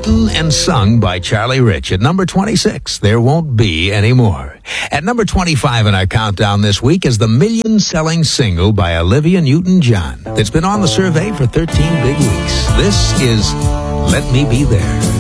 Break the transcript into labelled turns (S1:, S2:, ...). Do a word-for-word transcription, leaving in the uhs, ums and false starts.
S1: written and sung by Charlie Rich. At number twenty-six, There Won't Be Any More. At number twenty-five in our countdown this week is the million-selling single by Olivia Newton-John that's been on the survey for thirteen big weeks. This is Let Me Be There.